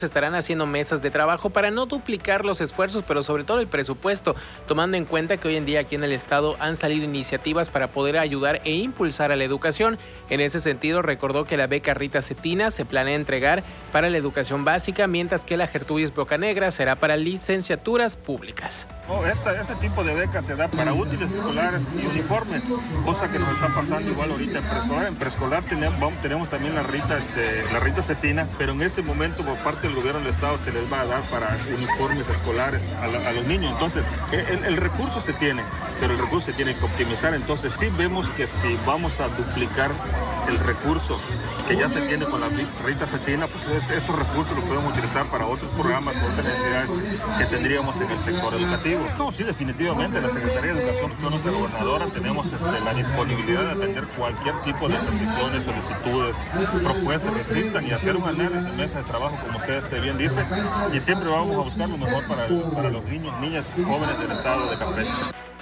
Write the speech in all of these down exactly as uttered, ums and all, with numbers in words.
Se estarán haciendo mesas de trabajo para no duplicar los esfuerzos, pero sobre todo el presupuesto, tomando en cuenta que hoy en día aquí en el estado han salido iniciativas para poder ayudar e impulsar a la educación. En ese sentido, recordó que la beca Rita Cetina se planea entregar para la educación básica, mientras que la Gertrudis Bocanegra será para licenciaturas públicas. Oh, esta, este tipo de beca se da para útiles escolares y uniformes, cosa que nos está pasando igual ahorita en preescolar. En preescolar tenemos, tenemos también la Rita, este, la Rita Cetina, pero en ese momento por parte del gobierno del estado se les va a dar para uniformes escolares a, la, a los niños. Entonces, el, el recurso se tiene, pero el recurso se tiene que optimizar. Entonces, sí vemos que si vamos a duplicar el recurso que ya se tiene con la Rita Cetina, pues es, esos recursos los podemos utilizar para otros programas, para otras necesidades que tendríamos en el sector educativo. No, sí, definitivamente, la Secretaría de Educación, con nuestra gobernadora, tenemos este, la disponibilidad de atender cualquier tipo de peticiones, solicitudes, propuestas que existan y hacer un análisis, mesa de trabajo, como usted este bien dice, y siempre vamos a buscar lo mejor para, para los niños, niñas, jóvenes del estado de Campeche.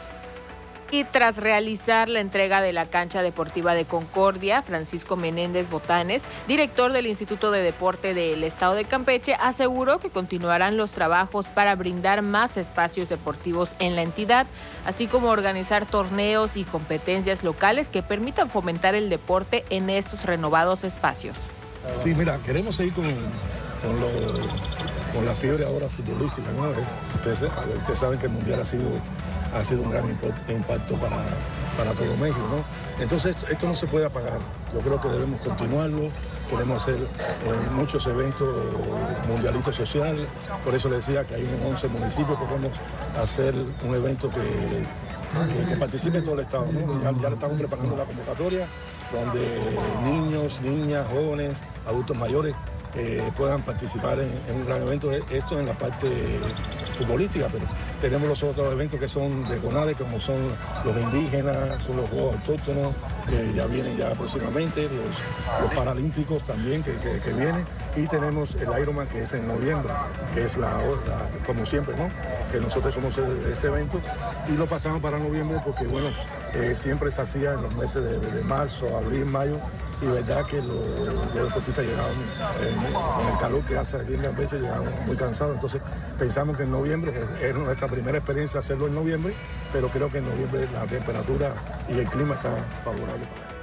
Y tras realizar la entrega de la cancha deportiva de Concordia, Francisco Menéndez Botanes, director del Instituto de Deporte del Estado de Campeche, aseguró que continuarán los trabajos para brindar más espacios deportivos en la entidad, así como organizar torneos y competencias locales que permitan fomentar el deporte en estos renovados espacios. Sí, mira, queremos seguir con, con, lo, con la fiebre ahora futbolística, ¿no? Ustedes, ustedes saben que el Mundial ha sido... ha sido un gran impacto para, para todo México, ¿no? Entonces esto, esto no se puede apagar. Yo creo que debemos continuarlo, queremos hacer eh, muchos eventos mundialitos sociales, por eso le decía que hay once municipios que podemos hacer un evento que, que, que participe todo el estado, ¿no? Ya, ya le estamos preparando la convocatoria, donde niños, niñas, jóvenes, adultos mayores, Eh, puedan participar en, en un gran evento. Esto en la parte futbolística, pero tenemos los otros eventos que son de CONADE, como son los indígenas, son los juegos autóctonos, que ya vienen ya próximamente, los, los paralímpicos también que, que, que vienen, y tenemos el Ironman, que es en noviembre, que es la, la como siempre, ¿no? Que nosotros somos ese, ese evento, y lo pasamos para noviembre porque, bueno, eh, siempre se hacía en los meses de, de marzo, abril, mayo, y verdad que los, los deportistas llegaban, eh, con el calor que hace aquí en Campeche, llegaban muy cansados. Entonces pensamos que en noviembre, que es nuestra primera experiencia hacerlo en noviembre, pero creo que en noviembre la temperatura y el clima están favorables.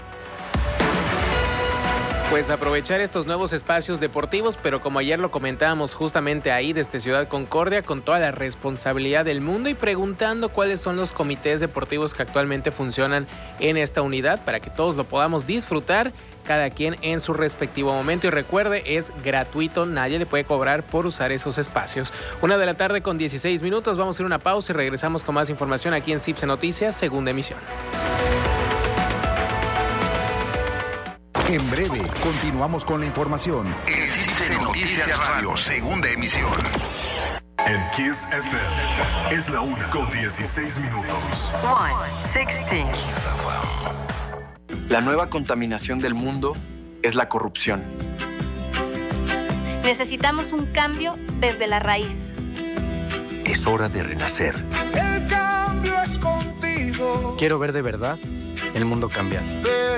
Pues aprovechar estos nuevos espacios deportivos, pero como ayer lo comentábamos justamente ahí desde Ciudad Concordia, con toda la responsabilidad del mundo y preguntando cuáles son los comités deportivos que actualmente funcionan en esta unidad para que todos lo podamos disfrutar, cada quien en su respectivo momento. Y recuerde, es gratuito, nadie le puede cobrar por usar esos espacios. Una de la tarde con dieciséis minutos, vamos a ir a una pausa y regresamos con más información aquí en CIPSE Noticias, segunda emisión. En breve, continuamos con la información. En CIPSE Noticias Radio, segunda emisión. En Kiss F M es la una con dieciséis minutos. one sixteen. La nueva contaminación del mundo es la corrupción. Necesitamos un cambio desde la raíz. Es hora de renacer. El cambio es contigo. Quiero ver de verdad el mundo cambiar.